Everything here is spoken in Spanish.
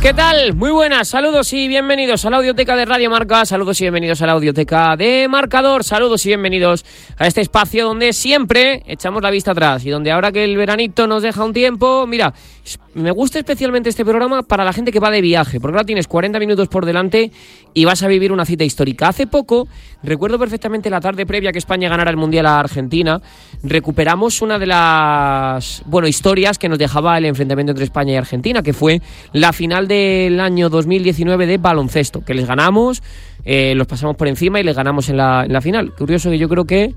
¿Qué tal? Muy buenas, saludos y bienvenidos a la audioteca de Radio Marca, saludos y bienvenidos a la audioteca de Marcador, saludos y bienvenidos a este espacio donde siempre echamos la vista atrás y donde ahora que el veranito nos deja un tiempo, mira, me gusta especialmente este programa para la gente que va de viaje, porque ahora tienes 40 minutos por delante y vas a vivir una cita histórica. Hace poco, recuerdo perfectamente la tarde previa que España ganara el Mundial a Argentina, recuperamos una de las, historias que nos dejaba el enfrentamiento entre España y Argentina, que fue la final del año 2019 de baloncesto, que les ganamos, los pasamos por encima y les ganamos en la final. Curioso que yo creo que